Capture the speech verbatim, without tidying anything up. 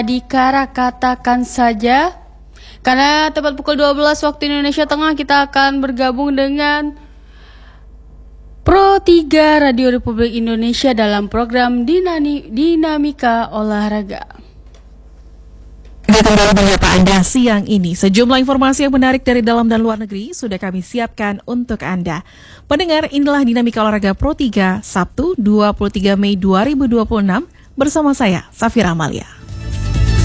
Dikara katakan saja, karena tepat pukul dua belas waktu Indonesia Tengah kita akan bergabung dengan Pro tiga Radio Republik Indonesia dalam program Dinani, Dinamika Olahraga. Kita kembali menyapa Anda siang ini. Sejumlah informasi yang menarik dari dalam dan luar negeri sudah kami siapkan untuk Anda. Pendengar, inilah Dinamika Olahraga Pro tiga Sabtu dua puluh tiga Mei dua ribu dua puluh enam bersama saya, Safira Amalia.